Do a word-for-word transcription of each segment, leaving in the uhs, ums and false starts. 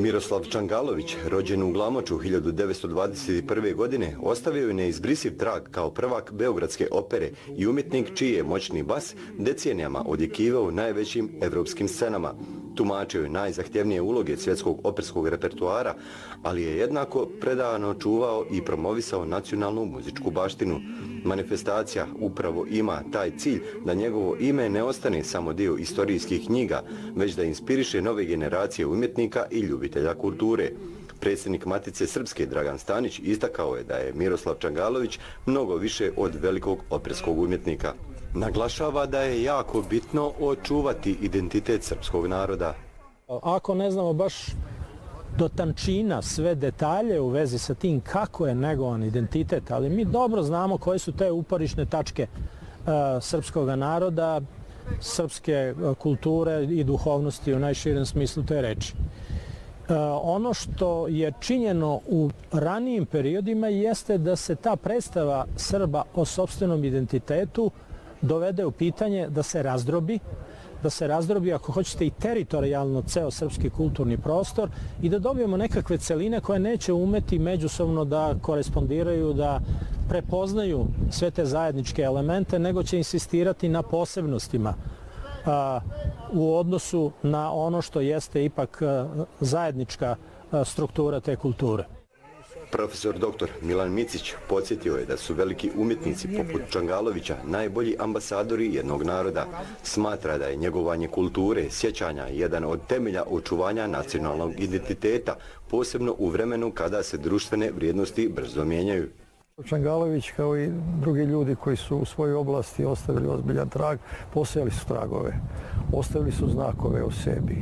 Miroslav Čangalović, rođen u Glamoču hiljadu devetsto dvadeset prve. godine, ostavio je neizbrisiv trag kao prvak beogradske opere i umjetnik čiji je moćni bas decenijama odjekivao najvećim evropskim scenama. Tumačio je najzahtjevnije uloge svjetskog operskog repertoara, ali je jednako predano čuvao i promovisao nacionalnu muzičku baštinu. Manifestacija upravo ima taj cilj da njegovo ime ne ostane samo dio istorijskih knjiga, već da inspiriše nove generacije umjetnika i ljubitelja kulture. Predsjednik Matice Srpske Dragan Stanić istakao je da je Miroslav Čangalović mnogo više od velikog operskog umjetnika. Naglašava da je jako bitno očuvati identitet srpskog naroda. Ako ne znamo baš do tančina sve detalje u vezi sa tim kako je negovan identitet, ali mi dobro znamo koje su te uporišne tačke uh, srpskog naroda, srpske kulture i duhovnosti u najširem smislu te reči. Uh, ono što je činjeno u ranijim periodima jeste da se ta predstava Srba o sopstvenom identitetu dovede u pitanje da se razdrobi, da se razdrobi, ako hoćete, i teritorijalno ceo srpski kulturni prostor i da dobijemo nekakve celine koje neće umeti međusobno da korespondiraju, da prepoznaju sve te zajedničke elemente, nego će insistirati na posebnostima a, u odnosu na ono što jeste ipak a, zajednička a, struktura te kulture. Profesor doktor Milan Micić podsjetio je da su veliki umjetnici poput Čangalovića najbolji ambasadori jednog naroda. Smatra da je njegovanje kulture, sjećanja jedan od temelja očuvanja nacionalnog identiteta, posebno u vremenu kada se društvene vrijednosti brzo mijenjaju. Čangalović, kao i drugi ljudi koji su u svojoj oblasti ostavili ozbiljan trag, posejali su tragove, ostavili su znakove o sebi.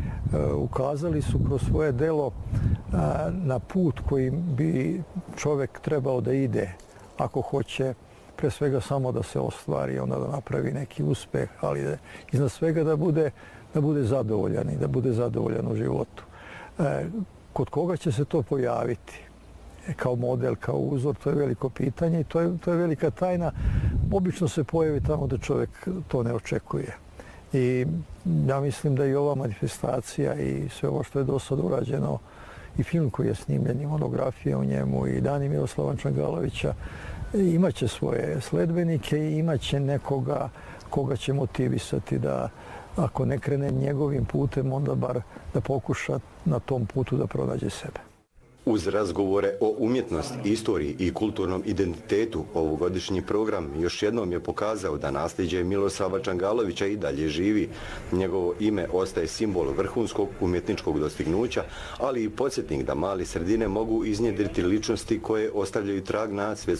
Ukazali su kroz svoje delo na put koji bi čovjek trebao da ide ako hoće pre svega samo da se ostvari, onda da napravi neki uspeh, ali da, iznad svega da bude, da bude zadovoljan i da bude zadovoljan u životu. Kod koga će se to pojaviti kao model, kao uzor, to je veliko pitanje i to je, to je velika tajna. Obično se pojavi tamo da čovjek to ne očekuje. I ja mislim da i ova manifestacija i sve ovo što je do sada urađeno, i film koji je snimljen, i monografija o njemu, i dani Miroslava Čangalovića, imaće svoje sledbenike i imaće nekoga koga će motivisati da, ako ne krene njegovim putem, onda bar da pokuša na tom putu da pronađe sebe. Uz razgovore o umjetnosti, istoriji i kulturnom identitetu, ovogodišnji program još jednom je pokazao da nasljeđe Miroslava Čangalovića i dalje živi. Njegovo ime ostaje simbol vrhunskog umjetničkog dostignuća, ali i podsjetnik da mali sredine mogu iznjedriti ličnosti koje ostavljaju trag na svjetskom